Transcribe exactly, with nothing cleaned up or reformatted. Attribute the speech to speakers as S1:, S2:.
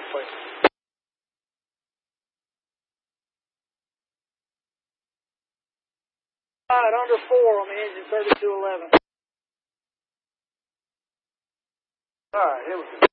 S1: please. All right, under four on the engine, thirty-two eleven. All right, here we go.